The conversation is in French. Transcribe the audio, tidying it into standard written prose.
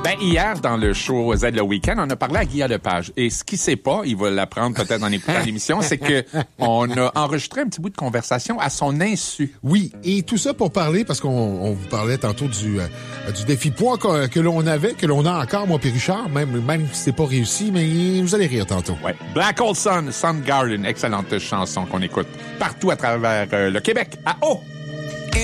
Ben, hier, dans le show Z le Week-end, on a parlé à Guillaume Lepage. Et ce qu'il sait pas, il va l'apprendre peut-être en écoutant l'émission, c'est que on a enregistré un petit bout de conversation à son insu. Oui, et tout ça pour parler, parce qu'on vous parlait tantôt du défi poids que l'on avait, que l'on a encore, moi puis Richard, même si c'est pas réussi, mais vous allez rire tantôt. Ouais. Black Hole Sun, Soundgarden, excellente chanson qu'on écoute partout à travers le Québec. À haut!